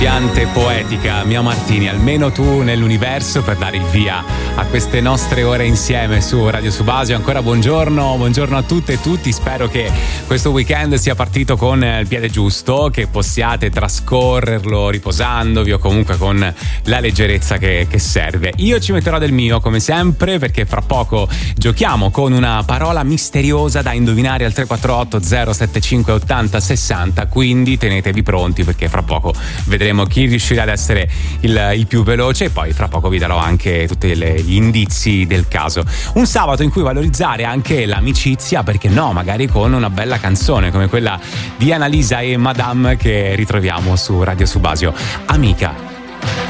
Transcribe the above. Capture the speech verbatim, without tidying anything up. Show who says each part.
Speaker 1: Piante poetica, Mia Martini, almeno tu nell'universo, per dare il via a queste nostre ore insieme su Radio Subasio. Ancora buongiorno, buongiorno a tutte e tutti. Spero che questo weekend sia partito con il piede giusto, che possiate trascorrerlo riposandovi o comunque con la leggerezza che, che serve. Io ci metterò del mio come sempre, perché fra poco giochiamo con una parola misteriosa da indovinare al tre quattro otto zero sette cinque ottanta sessanta, quindi tenetevi pronti perché fra poco vedremo chi riuscirà ad essere il, il più veloce, e poi fra poco vi darò anche tutti gli indizi del caso. Un sabato in cui valorizzare anche l'amicizia, perché no, magari con una bella canzone come quella di Annalisa e Madame che ritroviamo su Radio Subasio. Amica.